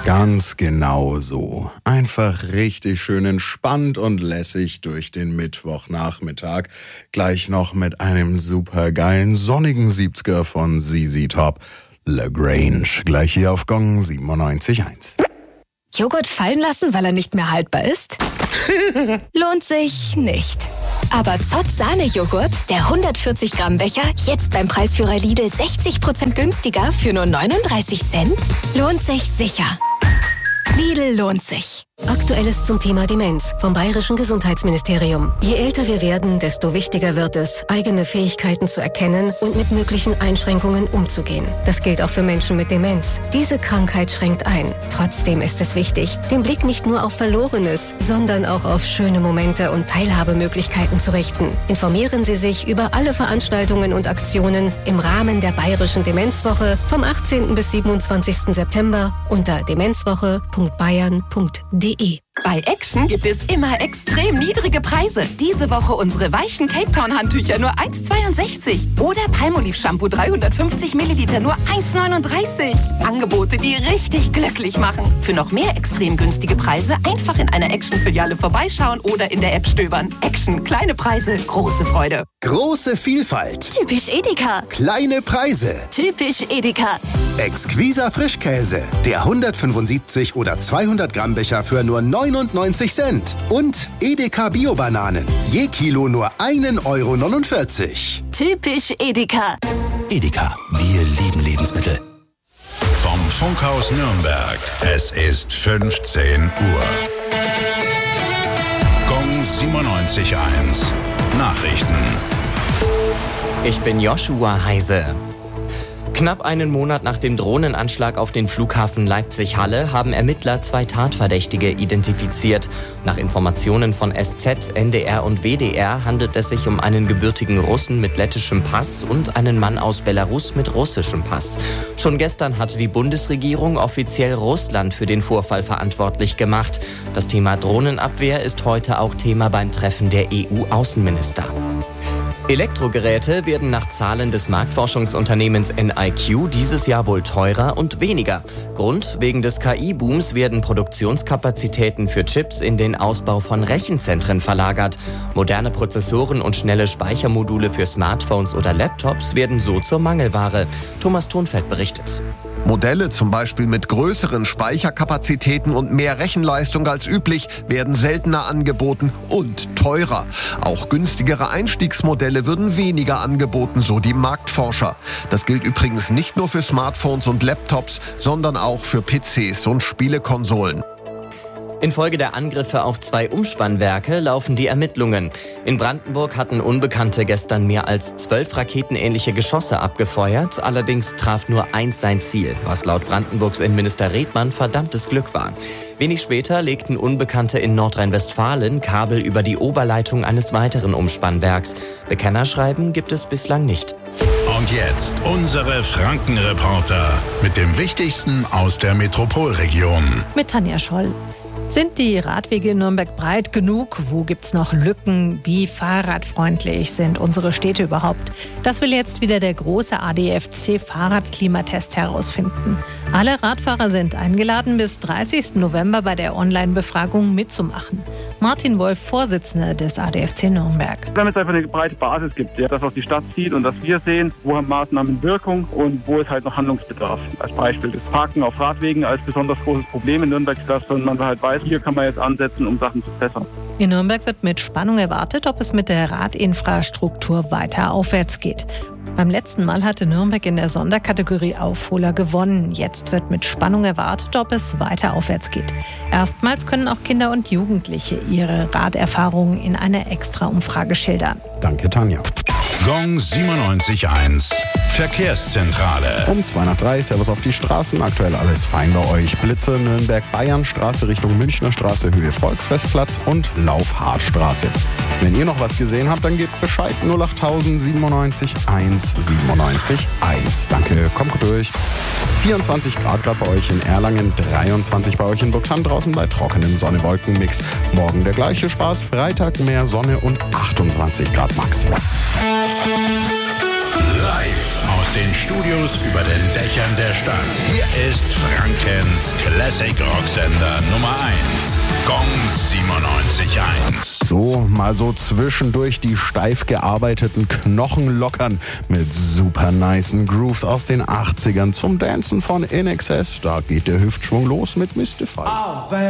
Ganz genau so. Einfach richtig schön entspannt und lässig durch den Mittwochnachmittag. Gleich noch mit einem supergeilen sonnigen 70er von ZZ Top. LaGrange. Gleich hier auf Gong 97.1. Joghurt fallen lassen, weil er nicht mehr haltbar ist? Lohnt sich nicht. Aber Zott Sahne-Joghurt, der 140 Gramm Becher, jetzt beim Preisführer Lidl 60% günstiger für nur 39 Cent? Lohnt sich sicher. Lidl lohnt sich. Aktuelles zum Thema Demenz vom Bayerischen Gesundheitsministerium. Je älter wir werden, desto wichtiger wird es, eigene Fähigkeiten zu erkennen und mit möglichen Einschränkungen umzugehen. Das gilt auch für Menschen mit Demenz. Diese Krankheit schränkt ein. Trotzdem ist es wichtig, den Blick nicht nur auf Verlorenes, sondern auch auf schöne Momente und Teilhabemöglichkeiten zu richten. Informieren Sie sich über alle Veranstaltungen und Aktionen im Rahmen der Bayerischen Demenzwoche vom 18. bis 27. September unter demenzwoche.bayern.de. Bei Action gibt es immer extrem niedrige Preise. Diese Woche unsere weichen Cape Town Handtücher nur 1,62. Oder Palmolive Shampoo 350 Milliliter nur 1,39. Angebote, die richtig glücklich machen. Für noch mehr extrem günstige Preise einfach in einer Action-Filiale vorbeischauen oder in der App stöbern. Action, kleine Preise, große Freude. Große Vielfalt. Typisch Edeka. Kleine Preise. Typisch Edeka. Exquiser Frischkäse. Der 175 oder 200 Gramm Becher für nur 99 Cent. Und Edeka Bio-Bananen. Je Kilo nur 1,49 Euro. Typisch Edeka. Edeka, wir lieben Lebensmittel. Vom Funkhaus Nürnberg. Es ist 15 Uhr. Gong 97.1. Nachrichten. Ich bin Joshua Heise. Knapp einen Monat nach dem Drohnenanschlag auf den Flughafen Leipzig-Halle haben Ermittler 2 Tatverdächtige identifiziert. Nach Informationen von SZ, NDR und WDR handelt es sich um einen gebürtigen Russen mit lettischem Pass und einen Mann aus Belarus mit russischem Pass. Schon gestern hatte die Bundesregierung offiziell Russland für den Vorfall verantwortlich gemacht. Das Thema Drohnenabwehr ist heute auch Thema beim Treffen der EU-Außenminister. Elektrogeräte werden nach Zahlen des Marktforschungsunternehmens NIQ dieses Jahr wohl teurer und weniger. Grund: wegen des KI-Booms werden Produktionskapazitäten für Chips in den Ausbau von Rechenzentren verlagert. Moderne Prozessoren und schnelle Speichermodule für Smartphones oder Laptops werden so zur Mangelware. Thomas Thonfeld berichtet. Modelle zum Beispiel mit größeren Speicherkapazitäten und mehr Rechenleistung als üblich werden seltener angeboten und teurer. Auch günstigere Einstiegsmodelle würden weniger angeboten, so die Marktforscher. Das gilt übrigens nicht nur für Smartphones und Laptops, sondern auch für PCs und Spielekonsolen. Infolge der Angriffe auf 2 Umspannwerke laufen die Ermittlungen. In Brandenburg hatten Unbekannte gestern mehr als 12 raketenähnliche Geschosse abgefeuert. Allerdings traf nur eins sein Ziel, was laut Brandenburgs Innenminister Redmann verdammtes Glück war. Wenig später legten Unbekannte in Nordrhein-Westfalen Kabel über die Oberleitung eines weiteren Umspannwerks. Bekennerschreiben gibt es bislang nicht. Und jetzt unsere Frankenreporter mit dem Wichtigsten aus der Metropolregion. Mit Tanja Scholl. Sind die Radwege in Nürnberg breit genug? Wo gibt's noch Lücken? Wie fahrradfreundlich sind unsere Städte überhaupt? Das will jetzt wieder der große ADFC-Fahrradklimatest herausfinden. Alle Radfahrer sind eingeladen, bis 30. November bei der Online-Befragung mitzumachen. Martin Wolf, Vorsitzender des ADFC Nürnberg. Damit es einfach eine breite Basis gibt, dass auch die Stadt sieht und dass wir sehen, wo haben Maßnahmen Wirkung und wo ist halt noch Handlungsbedarf. Als Beispiel das Parken auf Radwegen als besonders großes Problem in Nürnberg, dass man halt weiß, hier kann man jetzt ansetzen, um Sachen zu verbessern. In Nürnberg wird mit Spannung erwartet, ob es mit der Radinfrastruktur weiter aufwärts geht. Beim letzten Mal hatte Nürnberg in der Sonderkategorie Aufholer gewonnen. Jetzt wird mit Spannung erwartet, ob es weiter aufwärts geht. Erstmals können auch Kinder und Jugendliche ihre Raderfahrungen in einer Extra-Umfrage schildern. Danke, Tanja. Gong 97.1. Verkehrszentrale. Um 2:03, Servus auf die Straßen. Aktuell alles fein bei euch. Blitze, Nürnberg-Bayernstraße Richtung Münchner Straße, Höhe Volksfestplatz und Lauf-Hartstraße. Wenn ihr noch was gesehen habt, dann gebt Bescheid. 08000 97 1 97 1. Danke, kommt gut durch. 24 Grad gerade bei euch in Erlangen, 23 bei euch in Burgthann, draußen bei trockenem Sonne-Wolken-Mix. Morgen der gleiche Spaß, Freitag mehr Sonne und 28 Grad max. Live Live aus den Studios über den Dächern der Stadt. Hier ist Frankens Classic Rocksender Nummer 1. Gong 97.1. So, mal so zwischendurch die steif gearbeiteten Knochen lockern mit super nicen Grooves aus den 80ern zum Dancen von INXS. Da geht der Hüftschwung los mit Mystify.